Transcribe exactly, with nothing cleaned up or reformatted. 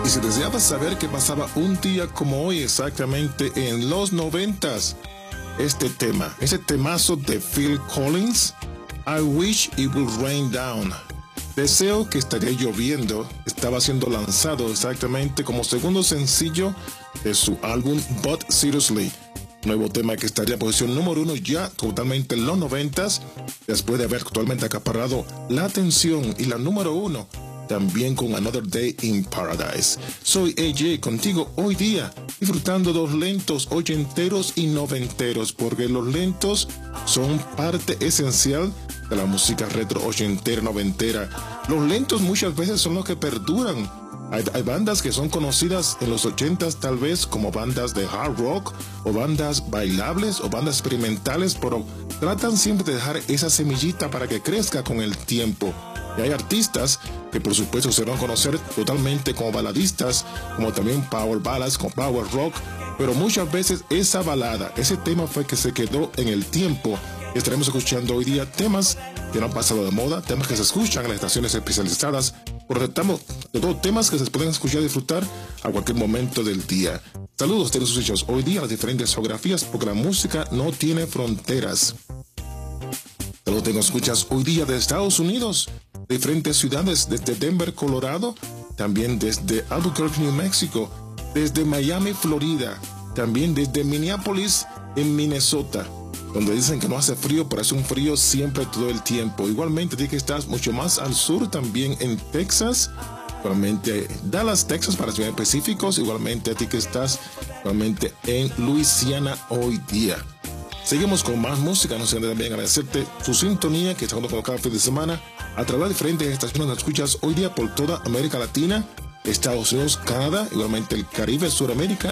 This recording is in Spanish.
Y si deseabas saber qué pasaba un día como hoy exactamente en los noventas, este tema, ese temazo de Phil Collins, I Wish It Would Rain Down. Deseo que estaría lloviendo, estaba siendo lanzado exactamente como segundo sencillo de su álbum But Seriously. Nuevo tema que estaría en posición número uno ya totalmente en los noventas, después de haber actualmente acaparado la atención y la número uno, también con Another Day in Paradise. Soy A J contigo hoy día, disfrutando de los lentos ochenteros y noventeros, porque los lentos son parte esencial de la música retro ochentera, noventera. Los lentos muchas veces son los que perduran. Hay, hay bandas que son conocidas en los ochentas tal vez como bandas de hard rock o bandas bailables o bandas experimentales, pero tratan siempre de dejar esa semillita para que crezca con el tiempo. Y hay artistas que por supuesto se van a conocer totalmente como baladistas, como también power ballads, como power rock, pero muchas veces esa balada, ese tema fue que se quedó en el tiempo. Estaremos escuchando hoy día temas que no han pasado de moda, temas que se escuchan en las estaciones especializadas, pero tratamos de todos temas que se pueden escuchar y disfrutar a cualquier momento del día. Saludos, tenemos sus hechos hoy día las diferentes geografías, porque la música no tiene fronteras. Saludos, tengo escuchas hoy día de Estados Unidos, de diferentes ciudades, desde Denver, Colorado, también desde Albuquerque, New Mexico, desde Miami, Florida, también desde Minneapolis, en Minnesota, donde dicen que no hace frío, pero hace un frío siempre todo el tiempo. Igualmente, di que estás mucho más al sur, también en Texas, igualmente Dallas, Texas, para ser específicos, igualmente a ti que estás igualmente en Luisiana hoy día. Seguimos con más música, no sé también agradecerte su sintonía que estamos con cada fin de semana a través de diferentes estaciones que escuchas hoy día por toda América Latina, Estados Unidos, Canadá, igualmente el Caribe, Suramérica